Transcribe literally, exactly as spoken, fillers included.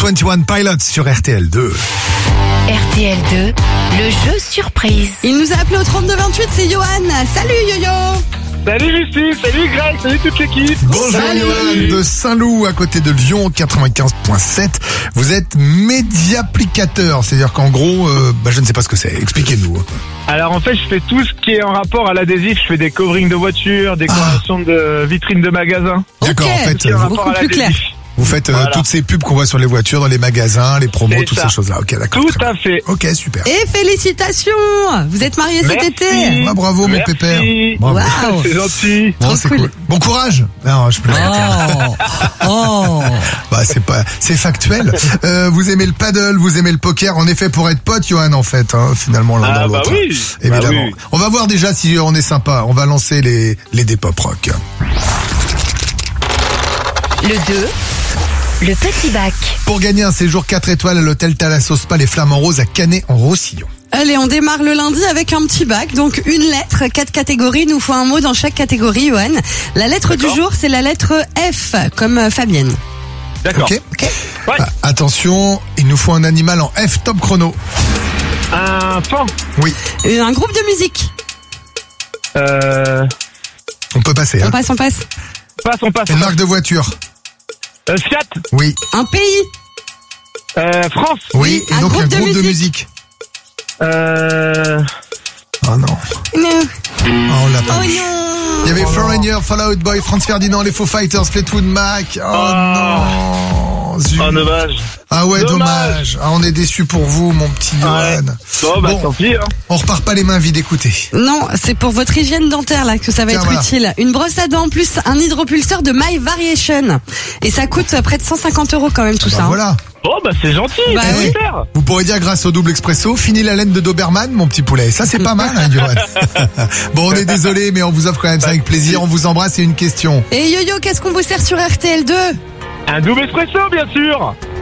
vingt et un Pilots sur R T L deux. R T L deux, le jeu surprise. Il nous a appelé au trente-deux vingt-huit, c'est Johan. Salut Yo-Yo. Salut Lucie, salut Greg, salut toute l'équipe. Bonjour Johan de Saint-Loup à côté de Lyon, quatre-vingt-quinze virgule sept. Vous êtes médiaplicateur, c'est-à-dire qu'en gros, euh, bah, je ne sais pas ce que c'est. Expliquez-nous. Alors en fait, je fais tout ce qui est en rapport à l'adhésif. Je fais des coverings de voitures, décoration ah. de vitrines de magasins. D'accord, okay. en fait, Tout ce qui est en rapport à l'adhésif. Vous faites euh, voilà. toutes ces pubs qu'on voit sur les voitures, dans les magasins, les promos, C'est toutes ça. ces choses-là. Ok, d'accord. Tout à fait. Ok, super. Et félicitations. Vous êtes mariés cet Merci. été. Ah, bravo Merci. mon pépère. Bravo. Wow. C'est gentil. Bon, Trop c'est cool. cool. Bon courage. Non, je peux Oh. Oh. Bah c'est pas, c'est factuel. Euh, vous aimez le paddle, vous aimez le poker. En effet, pour être pote, Johan, en fait, hein, finalement l'un Ah dans bah l'autre. oui. Évidemment. Bah oui. On va voir déjà si on est sympa. On va lancer les les des pop rock. Le deux, le petit bac. Pour gagner un séjour quatre étoiles à l'hôtel Thalasso Spa les Flamants Roses à Canet-en-Roussillon. Allez, on démarre le lundi avec un petit bac. Donc une lettre, quatre catégories. Il nous faut un mot dans chaque catégorie, Johan. La lettre du D'accord. jour, c'est la lettre F, comme euh, Fabienne. D'accord. Ok. Ouais. Ah, attention, il nous faut un animal en F top chrono. Un fan. Oui, Euh, Un groupe de musique. Euh... on peut passer. On Hein. passe, on passe. Passe, on passe. Une marque de voiture. Euh, Fiat. Oui, Un pays. Euh, France. oui. Et un donc groupe un de groupe de musique. musique. Euh... Oh non. Non. Oh, on l'a pas Oh eu. non. Il y avait Foreigner, Fall Out Boy, Franz Ferdinand, les Foo Fighters, Fleetwood Mac. Oh, Oh. non. Zut. Oh, dommage. Ah ouais, dommage. Dommage. Ah, on est déçus pour vous, mon petit Ouais. Johan. Bon, bah Bon. tant pis. Hein. On repart pas les mains vides, écoutez. Non, c'est pour votre hygiène dentaire là que ça va Tiens, être voilà. utile. Une brosse à dents en plus, un hydropulseur de My Variation. Et ça coûte près de cent cinquante euros quand même tout Bah ça. hein. voilà. Bon, bah c'est gentil. Bah c'est oui. super. Vous pourrez dire grâce au double expresso, fini la laine de Doberman, mon petit poulet. Ça, c'est pas mal, hein, Johan. Bon, on est désolé, mais on vous offre quand même ça avec plaisir. On vous embrasse et une question. Et Yo-Yo, qu'est-ce qu'on vous sert sur R T L deux? Un double espresso, bien sûr.